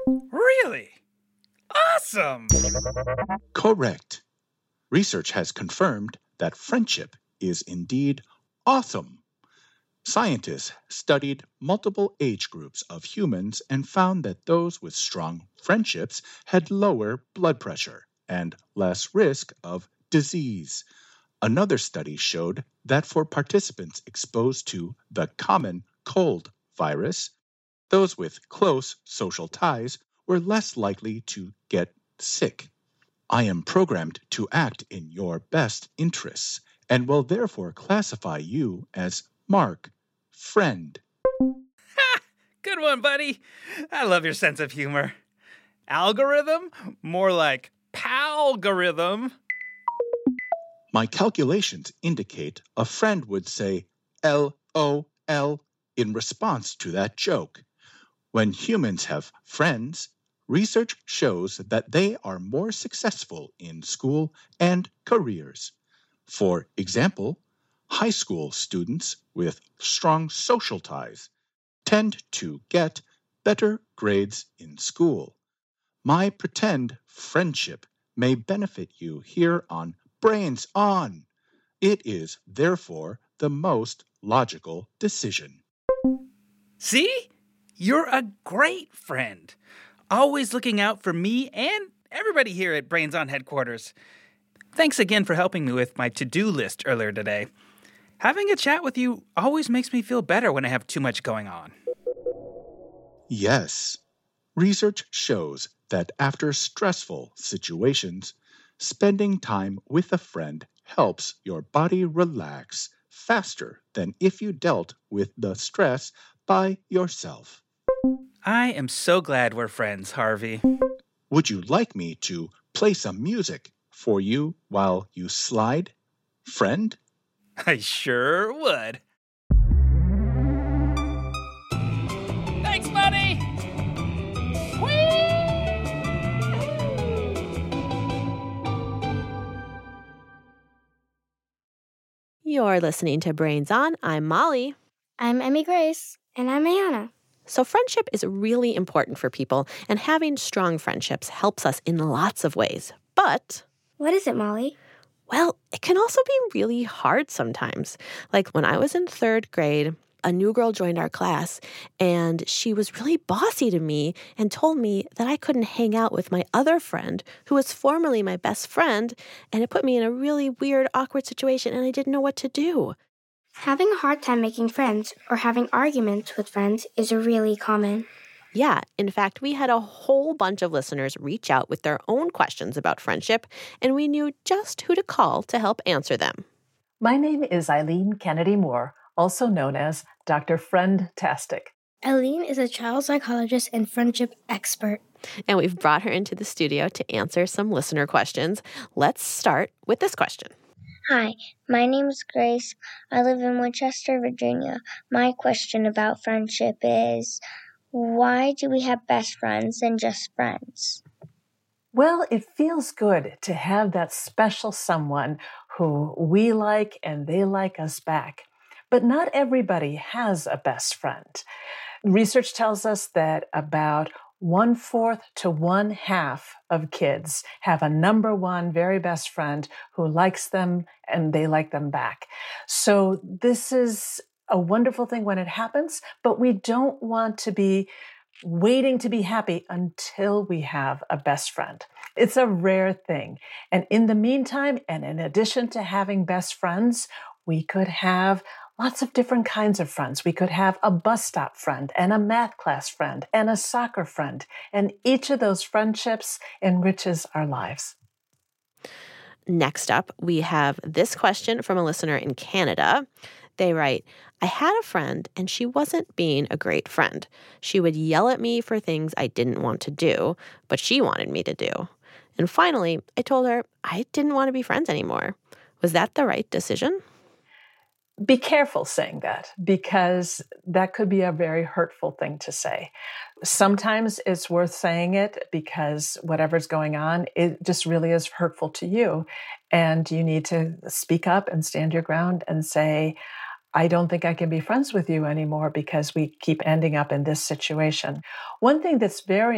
Really? Awesome! Correct. Research has confirmed that friendship is indeed awesome. Scientists studied multiple age groups of humans and found that those with strong friendships had lower blood pressure and less risk of disease. Another study showed that for participants exposed to the common cold virus, those with close social ties were less likely to get sick. I am programmed to act in your best interests and will therefore classify you as Mark, friend. Ha! Good one, buddy. I love your sense of humor. Algorithm? More like palgorithm. My calculations indicate a friend would say LOL in response to that joke. When humans have friends, research shows that they are more successful in school and careers. For example, high school students with strong social ties tend to get better grades in school. My pretend friendship may benefit you here on Brains On. It is therefore the most logical decision. See? You're a great friend. Always looking out for me and everybody here at Brains On headquarters. Thanks again for helping me with my to-do list earlier today. Having a chat with you always makes me feel better when I have too much going on. Yes, research shows that after stressful situations, spending time with a friend helps your body relax faster than if you dealt with the stress by yourself. I am so glad we're friends, Harvey. Would you like me to play some music for you while you slide, friend? I sure would. Thanks, buddy! You're listening to Brains On. I'm Molly. I'm Emmy Grace. And I'm Ayana. So friendship is really important for people, and having strong friendships helps us in lots of ways. But what is it, Molly? Well, it can also be really hard sometimes. Like when I was in 3rd grade, a new girl joined our class, and she was really bossy to me and told me that I couldn't hang out with my other friend, who was formerly my best friend, and it put me in a really weird, awkward situation, and I didn't know what to do. Having a hard time making friends or having arguments with friends is really common. Yeah, in fact, we had a whole bunch of listeners reach out with their own questions about friendship, and we knew just who to call to help answer them. My name is Eileen Kennedy Moore, also known as Dr. Friend-tastic. Eileen is a child psychologist and friendship expert. And we've brought her into the studio to answer some listener questions. Let's start with this question. Hi, my name is Grace. I live in Winchester, Virginia. My question about friendship is, why do we have best friends and just friends? Well, it feels good to have that special someone who we like and they like us back. But not everybody has a best friend. Research tells us that about 1/4 to 1/2 of kids have a number one very best friend who likes them and they like them back. So this is a wonderful thing when it happens, but we don't want to be waiting to be happy until we have a best friend. It's a rare thing. And in the meantime, and in addition to having best friends, we could have lots of different kinds of friends. We could have a bus stop friend and a math class friend and a soccer friend. And each of those friendships enriches our lives. Next up, we have this question from a listener in Canada. They write, I had a friend and she wasn't being a great friend. She would yell at me for things I didn't want to do, but she wanted me to do. And finally, I told her I didn't want to be friends anymore. Was that the right decision? Be careful saying that, because that could be a very hurtful thing to say. Sometimes it's worth saying it because whatever's going on, it just really is hurtful to you. And you need to speak up and stand your ground and say, I don't think I can be friends with you anymore because we keep ending up in this situation. One thing that's very